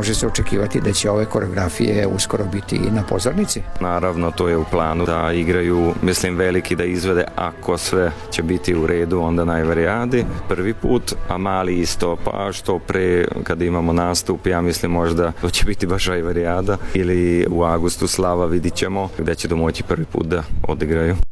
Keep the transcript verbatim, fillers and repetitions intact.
može se očekivati da će ove koreografije uskoro biti i na pozornici? Naravno, to je u planu da igraju, mislim, veliki da izvede, ako sve će biti u redu, onda na Everijadi prvi put, a mali isto, pa što pre kad imamo nastup, ja mislim možda to će biti baš Everijada ili u avgustu Slava, vidit ćemo gde će domoći prvi put da odigraju.